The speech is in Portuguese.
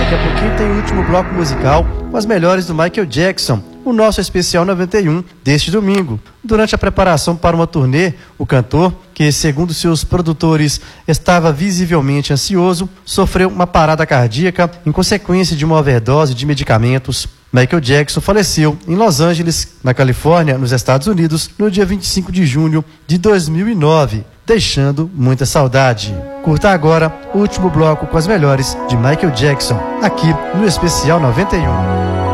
Daqui a pouquinho tem o último bloco musical com as melhores do Michael Jackson, o nosso especial 91 deste domingo. Durante a preparação para uma turnê, o cantor, que segundo seus produtores estava visivelmente ansioso, sofreu uma parada cardíaca em consequência de uma overdose de medicamentos. Michael Jackson faleceu em Los Angeles, na Califórnia, nos Estados Unidos, no dia 25 de junho de 2009, deixando muita saudade. Curta agora o último bloco com as melhores de Michael Jackson, aqui no Especial 91.